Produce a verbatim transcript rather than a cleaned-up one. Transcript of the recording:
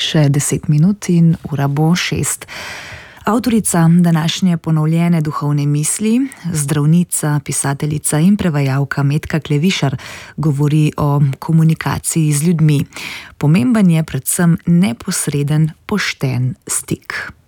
Še deset minut in ura bo šest. Avtorica današnje ponovljene duhovne misli, zdravnica, pisateljica in prevajalka Metka Klevišar govori o komunikaciji z ljudmi. Pomemben je predvsem neposreden, pošten stik.